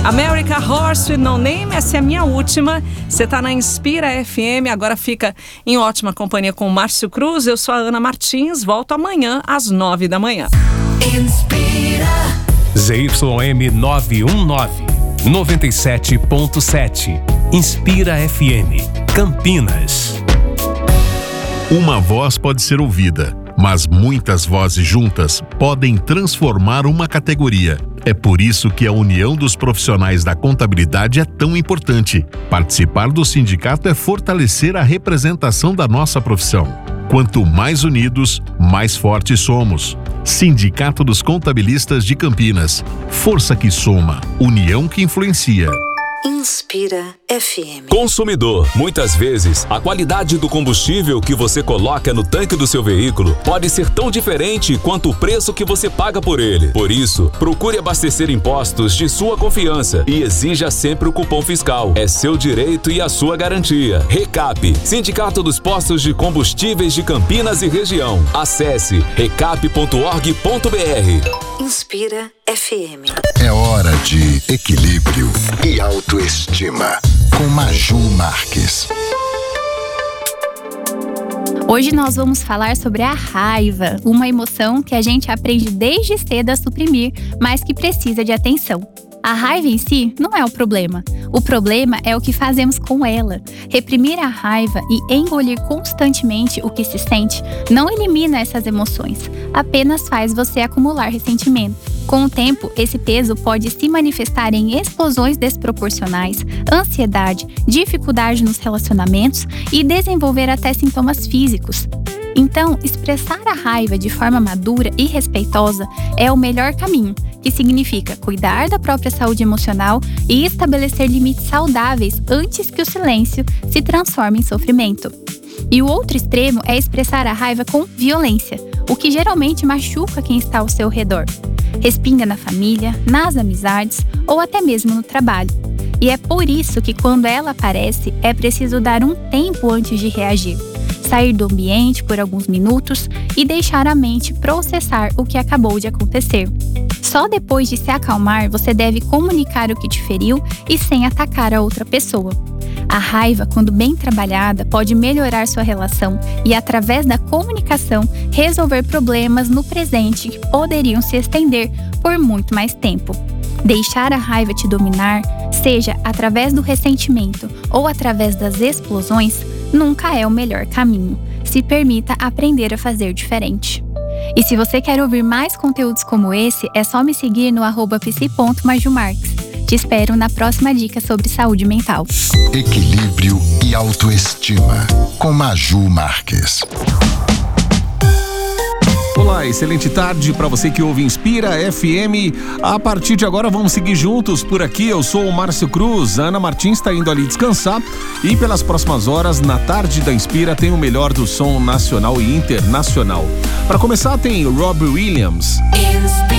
America Horse with No Name, essa é a minha última. Você tá na Inspira FM, agora fica em ótima companhia com o Márcio Cruz. Eu sou a Ana Martins, volto amanhã às 9 da manhã. Inspira. ZYM 919, 97.7. Inspira FM, Campinas. Uma voz pode ser ouvida, mas muitas vozes juntas podem transformar uma categoria. É por isso que a união dos profissionais da contabilidade é tão importante. Participar do sindicato é fortalecer a representação da nossa profissão. Quanto mais unidos, mais fortes somos. Sindicato dos Contabilistas de Campinas. Força que soma, união que influencia. Inspira FM. Consumidor, muitas vezes a qualidade do combustível que você coloca no tanque do seu veículo pode ser tão diferente quanto o preço que você paga por ele. Por isso, procure abastecer em postos de sua confiança e exija sempre o cupom fiscal. É seu direito e a sua garantia. Recap, Sindicato dos Postos de Combustíveis de Campinas e Região. Acesse recap.org.br. Inspira FM. É hora de equilíbrio e autoestima com Maju Marques. Hoje nós vamos falar sobre a raiva, uma emoção que a gente aprende desde cedo a suprimir, mas que precisa de atenção. A raiva em si não é o problema. O problema é o que fazemos com ela. Reprimir a raiva e engolir constantemente o que se sente não elimina essas emoções, apenas faz você acumular ressentimento. Com o tempo, esse peso pode se manifestar em explosões desproporcionais, ansiedade, dificuldade nos relacionamentos e desenvolver até sintomas físicos. Então, expressar a raiva de forma madura e respeitosa é o melhor caminho, que significa cuidar da própria saúde emocional e estabelecer limites saudáveis antes que o silêncio se transforme em sofrimento. E o outro extremo é expressar a raiva com violência, o que geralmente machuca quem está ao seu redor. Respinga na família, nas amizades ou até mesmo no trabalho. E é por isso que quando ela aparece, é preciso dar um tempo antes de reagir. Sair do ambiente por alguns minutos e deixar a mente processar o que acabou de acontecer. Só depois de se acalmar, você deve comunicar o que te feriu e sem atacar a outra pessoa. A raiva, quando bem trabalhada, pode melhorar sua relação e, através da comunicação, resolver problemas no presente que poderiam se estender por muito mais tempo. Deixar a raiva te dominar, seja através do ressentimento ou através das explosões, nunca é o melhor caminho. Se permita aprender a fazer diferente. E se você quer ouvir mais conteúdos como esse, é só me seguir no @psi.majumarques. Te espero na próxima dica sobre saúde mental. Equilíbrio e autoestima com Maju Marques. Olá, excelente tarde para você que ouve Inspira FM. A partir de agora vamos seguir juntos por aqui. Eu sou o Márcio Cruz, a Ana Martins está indo ali descansar e pelas próximas horas, na tarde da Inspira, tem o melhor do som nacional e internacional. Para começar tem Robbie Williams. Inspira.